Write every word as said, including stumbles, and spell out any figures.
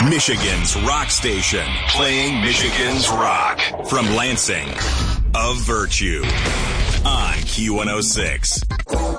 Michigan's rock station, playing Michigan's rock. From Lansing, of Virtue, on Q one oh six.